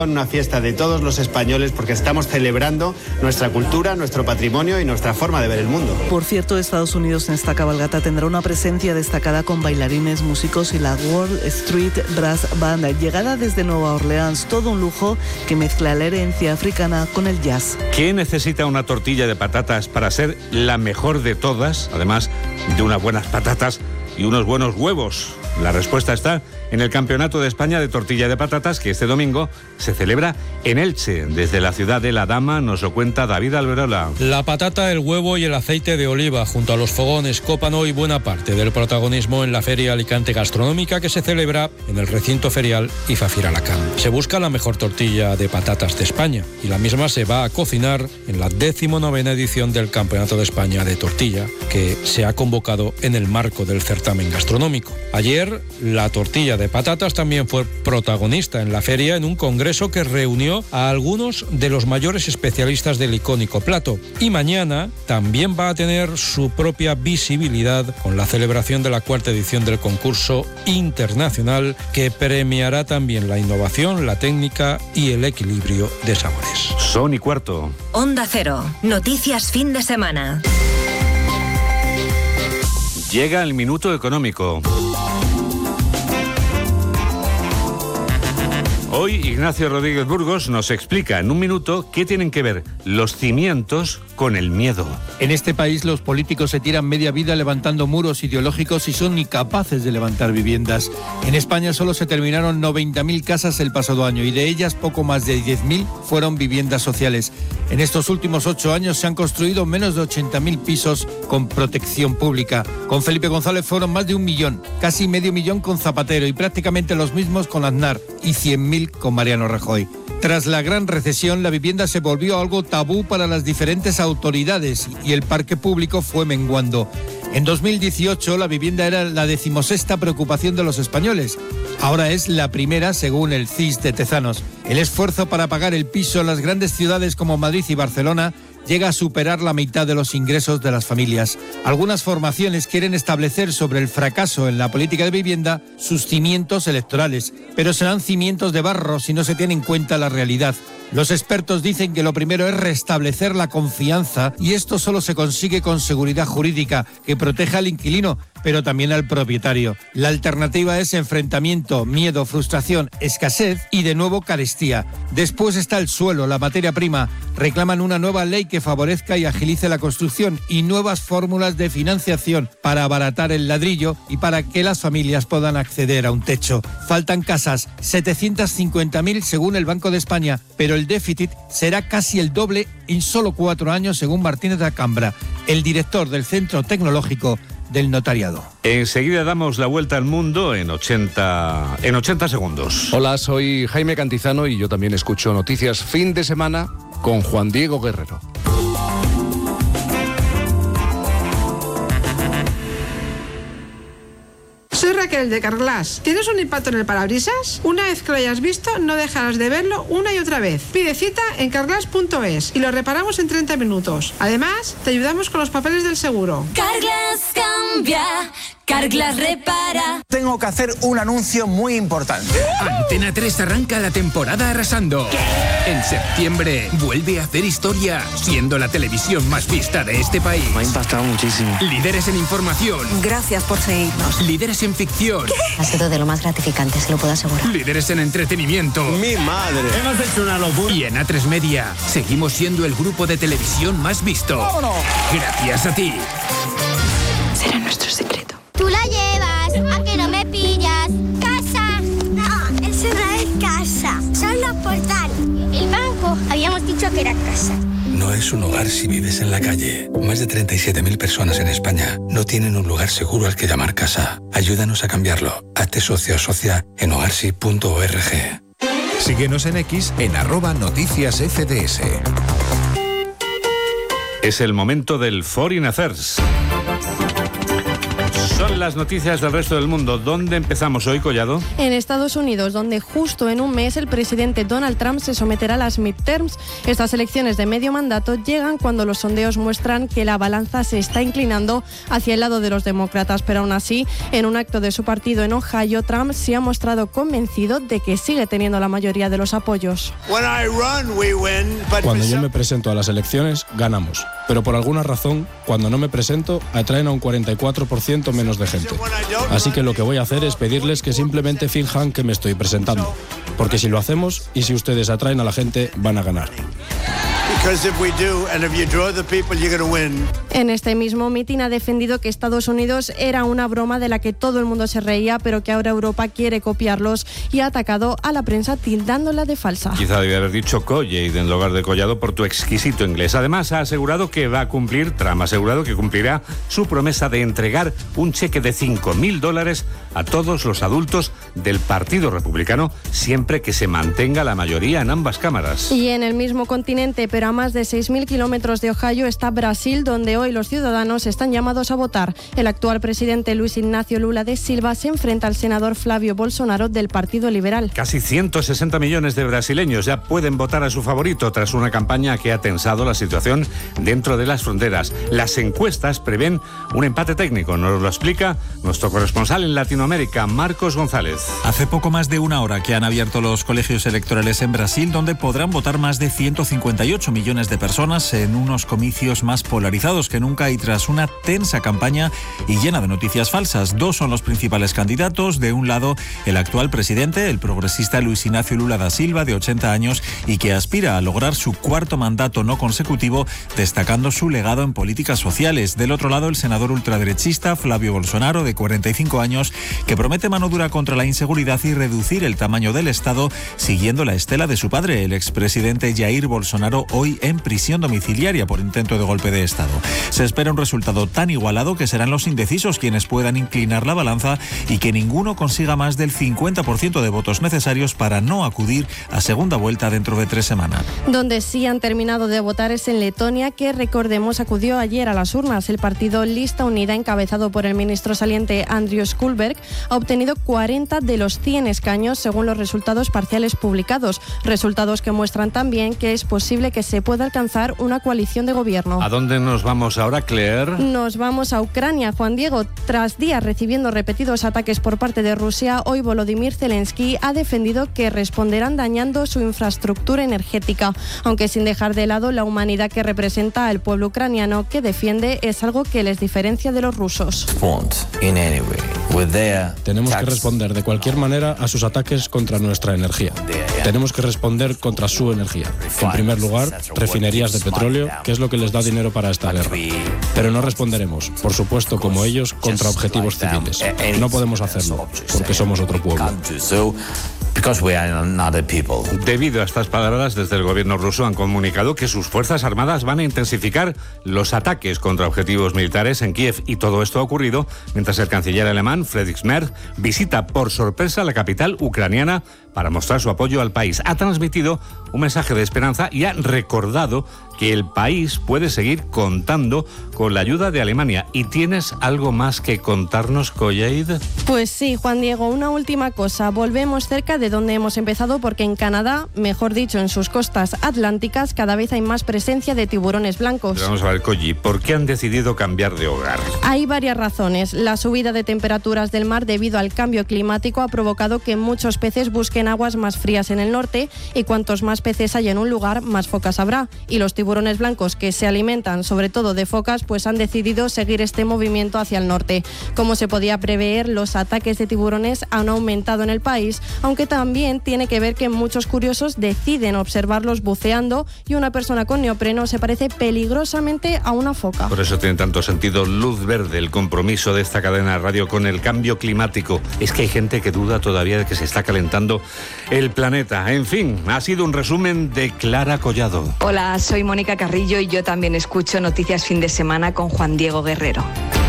Una fiesta de todos los españoles porque estamos celebrando nuestra cultura, nuestro patrimonio y nuestra forma de ver el mundo. Por cierto, Estados Unidos en esta cabalgata tendrá una presencia destacada con bailarines, músicos y la Wall Street Brass Band, llegada desde Nueva Orleans, todo un lujo que mezcla la herencia africana con el jazz. ¿Qué necesita una tortilla de patatas para ser la mejor de todas, además de unas buenas patatas y unos buenos huevos? La respuesta está en el Campeonato de España de Tortilla de Patatas, que este domingo se celebra en Elche. Desde la ciudad de La Dama nos lo cuenta David Alberola. La patata, el huevo y el aceite de oliva, junto a los fogones, copan hoy buena parte del protagonismo en la Feria Alicante Gastronómica, que se celebra en el recinto ferial IFAFIR Alacant. Se busca la mejor tortilla de patatas de España y la misma se va a cocinar en la 19ª edición del Campeonato de España de Tortilla, que se ha convocado en el marco del certamen gastronómico. Ayer, la tortilla de patatas también fue protagonista en la feria en un congreso que reunió a algunos de los mayores especialistas del icónico plato. Y mañana también va a tener su propia visibilidad con la celebración de la 4ª edición del concurso internacional, que premiará también la innovación, la técnica y el equilibrio de sabores. Son y cuarto. Onda Cero. Noticias fin de semana. Llega el minuto económico. Hoy Ignacio Rodríguez Burgos nos explica en un minuto qué tienen que ver los cimientos con el miedo. En este país los políticos se tiran media vida levantando muros ideológicos y son incapaces de levantar viviendas. En España solo se terminaron 90.000 casas el pasado año y de ellas poco más de 10.000 fueron viviendas sociales. En estos últimos 8 años se han construido menos de 80.000 pisos con protección pública. Con Felipe González fueron más de 1 millón, casi medio millón con Zapatero y prácticamente los mismos con Aznar y 100.000 con Mariano Rajoy. Tras la gran recesión, la vivienda se volvió algo tabú para las diferentes autoridades y el parque público fue menguando. En 2018 la vivienda era la 16ª preocupación de los españoles. Ahora es la primera según el CIS de Tezanos. El esfuerzo para pagar el piso en las grandes ciudades como Madrid y Barcelona llega a superar la mitad de los ingresos de las familias. Algunas formaciones quieren establecer sobre el fracaso en la política de vivienda sus cimientos electorales, pero serán cimientos de barro si no se tiene en cuenta la realidad. Los expertos dicen que lo primero es restablecer la confianza y esto solo se consigue con seguridad jurídica que proteja al inquilino, pero también al propietario. La alternativa es enfrentamiento, miedo, frustración, escasez y de nuevo carestía. Después está el suelo, la materia prima. Reclaman una nueva ley que favorezca y agilice la construcción y nuevas fórmulas de financiación para abaratar el ladrillo y para que las familias puedan acceder a un techo. Faltan casas, 750.000 según el Banco de España, pero el déficit será casi el doble en solo 4 años según Martínez de Acambra, el director del Centro Tecnológico del Notariado. Enseguida damos la vuelta al mundo en 80 segundos. Hola, soy Jaime Cantizano y yo también escucho Noticias Fin de Semana con Juan Diego Guerrero. Soy Raquel de Carglass. ¿Tienes un impacto en el parabrisas? Una vez que lo hayas visto, no dejarás de verlo una y otra vez. Pide cita en carglass.es y lo reparamos en 30 minutos. Además, te ayudamos con los papeles del seguro. Carglass cambia, Carglass repara. Tengo que hacer un anuncio muy importante. Antena 3 arranca la temporada arrasando. ¿Qué? En septiembre vuelve a hacer historia, siendo la televisión más vista de este país. Me ha impactado muchísimo. Líderes en información. Gracias por seguirnos. Líderes en ficción. ¿Qué? Ha sido de lo más gratificante, se lo puedo asegurar. Líderes en entretenimiento. ¡Mi madre! Hemos hecho una locura. Y en A3 Media seguimos siendo el grupo de televisión más visto. ¡Vámonos! Gracias a ti. Será nuestro secreto. Tú la llevas, a que no me pillas. ¡Casa! No, eso no es casa. Son los portales. El banco, habíamos dicho que era casa. No es un hogar si vives en la calle. Más de 37.000 personas en España no tienen un lugar seguro al que llamar casa. Ayúdanos a cambiarlo. Hazte socio o socia en hogarsi.org. Síguenos en X en @noticiasfds. Es el momento del Foreign Affairs. Son van las noticias del resto del mundo? ¿Dónde empezamos hoy, Collado? En Estados Unidos, donde justo en un mes el presidente Donald Trump se someterá a las midterms. Estas elecciones de medio mandato llegan cuando los sondeos muestran que la balanza se está inclinando hacia el lado de los demócratas, pero aún así, en un acto de su partido en Ohio, Trump se ha mostrado convencido de que sigue teniendo la mayoría de los apoyos. Cuando yo me presento a las elecciones, ganamos. Pero por alguna razón, cuando no me presento, atraen a un 44% menos de gente. Así que lo que voy a hacer es pedirles que simplemente finjan que me estoy presentando. Porque si lo hacemos y si ustedes atraen a la gente, van a ganar. En este mismo mitin ha defendido que Estados Unidos era una broma de la que todo el mundo se reía, pero que ahora Europa quiere copiarlos, y ha atacado a la prensa tildándola de falsa. Quizá debía haber dicho Collade en lugar de Collado por tu exquisito inglés. Además, ha asegurado que va a cumplir, Trump ha asegurado que cumplirá su promesa de entregar un cheque de $5.000 a todos los adultos del Partido Republicano, siempre que se mantenga la mayoría en ambas cámaras. Y en el mismo continente, pero a más de 6.000 kilómetros de Ohio, está Brasil, donde hoy los ciudadanos están llamados a votar. El actual presidente Luis Ignacio Lula da Silva se enfrenta al senador Flávio Bolsonaro del Partido Liberal. Casi 160 millones de brasileños ya pueden votar a su favorito tras una campaña que ha tensado la situación dentro de las fronteras. Las encuestas prevén un empate técnico. Nos lo explica nuestro corresponsal en Latinoamérica, Marcos González. Hace poco más de una hora que han abierto los colegios electorales en Brasil, donde podrán votar más de 158 millones de personas en unos comicios más polarizados que nunca y tras una tensa campaña y llena de noticias falsas. Dos son los principales candidatos. De un lado, el actual presidente, el progresista Luis Ignacio Lula da Silva, de 80 años y que aspira a lograr su cuarto mandato no consecutivo, destacando su legado en políticas sociales. Del otro lado, el senador ultraderechista Flávio Bolsonaro, de 45 años, que promete mano dura contra la inseguridad y reducir el tamaño del Estado, siguiendo la estela de su padre, el expresidente Jair Bolsonaro, hoy en prisión domiciliaria por intento de golpe de Estado. Se espera un resultado tan igualado que serán los indecisos quienes puedan inclinar la balanza y que ninguno consiga más del 50% de votos necesarios para no acudir a segunda vuelta dentro de 3 semanas. Donde sí han terminado de votar es en Letonia, que recordemos acudió ayer a las urnas. El partido Lista Unida, encabezado por el ministro saliente Andrius Kulberg, ha obtenido 40 de los 100 escaños según los resultados parciales publicados. Resultados que muestran también que es posible que se pueda alcanzar una coalición de gobierno. ¿A dónde nos vamos ahora, Claire? Nos vamos a Ucrania, Juan Diego. Tras días recibiendo repetidos ataques por parte de Rusia, hoy Volodymyr Zelensky ha defendido que responderán dañando su infraestructura energética, aunque sin dejar de lado la humanidad que representa al pueblo ucraniano, que defiende es algo que les diferencia de los rusos. Tenemos que responder de cualquier manera a sus ataques contra nuestra energía. Tenemos que responder contra su energía. En primer lugar, refinerías de petróleo, que es lo que les da dinero para esta guerra. Pero no responderemos, por supuesto, como ellos, contra objetivos civiles. No podemos hacerlo, porque somos otro pueblo. Debido a estas palabras, desde el gobierno ruso han comunicado que sus fuerzas armadas van a intensificar los ataques contra objetivos militares en Kiev, y todo esto ha ocurrido mientras el canciller alemán Friedrich Merz visita por sorpresa la capital ucraniana para mostrar su apoyo al país. Ha transmitido un mensaje de esperanza y ha recordado que el país puede seguir contando con la ayuda de Alemania. ¿Y tienes algo más que contarnos, Collade? Pues sí, Juan Diego, una última cosa. Volvemos cerca de donde hemos empezado, porque en Canadá, mejor dicho, en sus costas atlánticas, cada vez hay más presencia de tiburones blancos. Pero vamos a ver, Colli, ¿por qué han decidido cambiar de hogar? Hay varias razones. La subida de temperaturas del mar debido al cambio climático ha provocado que muchos peces busquen aguas más frías en el norte, y cuantos más peces haya en un lugar, más focas habrá. Y los tiburones blancos, que se alimentan sobre todo de focas, pues han decidido seguir este movimiento hacia el norte. Como se podía prever, los ataques de tiburones han aumentado en el país, aunque también tiene que ver que muchos curiosos deciden observarlos buceando, y una persona con neopreno se parece peligrosamente a una foca. Por eso tiene tanto sentido Luz Verde, el compromiso de esta cadena de radio con el cambio climático. Es que hay gente que duda todavía de que se está calentando el planeta. En fin, ha sido un resumen de Clara Collado. Hola, soy Mónica Carrillo y yo también escucho Noticias Fin de Semana con Juan Diego Guerrero.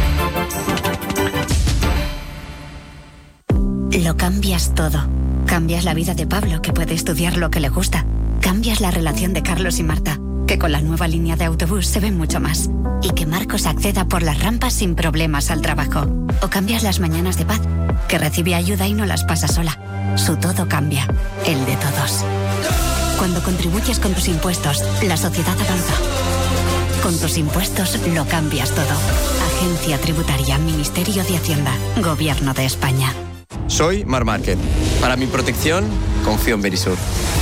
Lo cambias todo. Cambias la vida de Pablo, que puede estudiar lo que le gusta. Cambias la relación de Carlos y Marta, que que con la nueva línea de autobús se ve mucho más. Y que Marcos acceda por las rampas sin problemas al trabajo. O cambias las mañanas de paz, que recibe ayuda y no las pasa sola. Su todo cambia, el de todos. Cuando contribuyes con tus impuestos, la sociedad avanza. Con tus impuestos lo cambias todo. Agencia Tributaria, Ministerio de Hacienda, Gobierno de España. Soy Marc Márquez. Para mi protección, confío en Verisur.